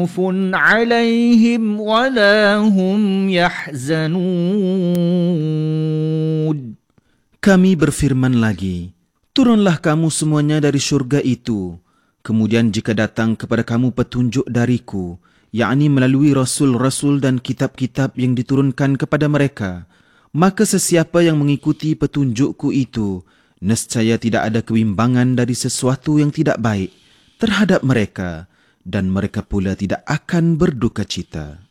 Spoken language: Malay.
عليهم ولا هم يحزنون. Kami berfirman lagi, turunlah kamu semuanya dari syurga itu. Kemudian jika datang kepada kamu petunjuk dariku, yakni melalui rasul-rasul dan kitab-kitab yang diturunkan kepada mereka, maka sesiapa yang mengikuti petunjukku itu, nescaya tidak ada kebimbangan dari sesuatu yang tidak baik terhadap mereka, dan mereka pula tidak akan berduka cita.